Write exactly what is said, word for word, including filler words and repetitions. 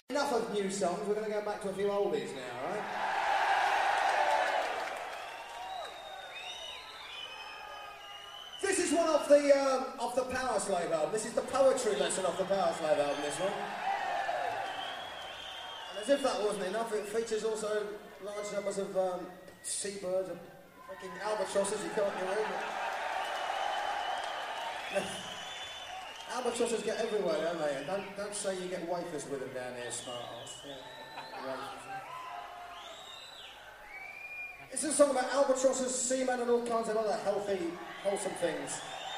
Enough of new songs, we're going to go back to a few oldies now, right? This is one of the um, of the Power Slave album. This is the poetry lesson of the Power Slave album, this one. And as if that wasn't enough, it features also large numbers of um, seabirds and fucking albatrosses you can't get over. Albatrosses get everywhere, don't they? And don't, don't say you get wafers with them down here, smart ass. Yeah. It's a song about albatrosses, seamen and all kinds of other healthy, wholesome things.